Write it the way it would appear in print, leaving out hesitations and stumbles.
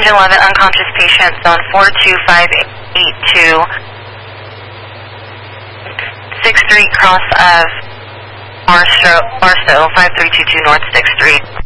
Region 11, unconscious patient, zone 42582, 6th Street, cross of Barstow, 5322 North 6th Street.